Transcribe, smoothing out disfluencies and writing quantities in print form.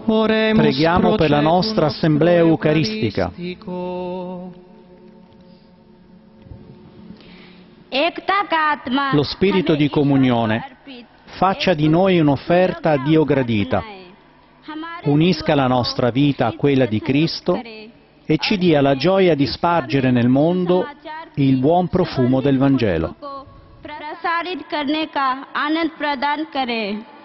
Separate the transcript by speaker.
Speaker 1: Preghiamo per la nostra Assemblea Eucaristica. Lo spirito di comunione faccia di noi un'offerta a Dio gradita, unisca la nostra vita a quella di Cristo e ci dia la gioia di spargere nel mondo il buon profumo del Vangelo.